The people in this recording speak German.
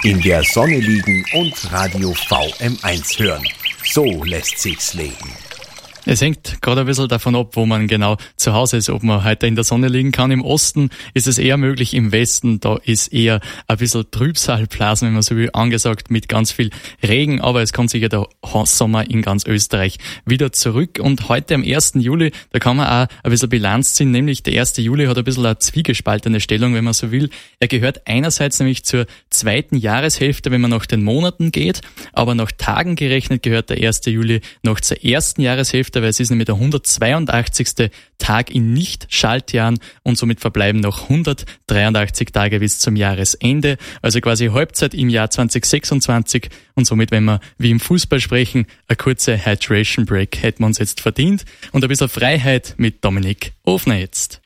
In der Sonne liegen und Radio VM1 hören. So lässt sich's leben. Es hängt gerade ein bisschen davon ab, wo man genau zu Hause ist, ob man heute in der Sonne liegen kann. Im Osten ist es eher möglich, im Westen, da ist eher ein bisschen Trübsalblasen, wenn man so will, angesagt mit ganz viel Regen, aber es kommt sicher der Sommer in ganz Österreich wieder zurück. Und heute am 1. Juli, da kann man auch ein bisschen Bilanz ziehen, nämlich der 1. Juli hat ein bisschen eine zwiegespaltene Stellung, wenn man so will. Er gehört einerseits nämlich zur zweiten Jahreshälfte, wenn man nach den Monaten geht, aber nach Tagen gerechnet gehört der 1. Juli noch zur ersten Jahreshälfte, weil es ist nämlich der 182. Tag in Nicht-Schaltjahren und somit verbleiben noch 183 Tage bis zum Jahresende, also quasi Halbzeit im Jahr 2026 und somit, wenn wir wie im Fußball sprechen, eine kurze Hydration Break hätten wir uns jetzt verdient und ein bisschen Freiheit mit Dominik Ofner jetzt.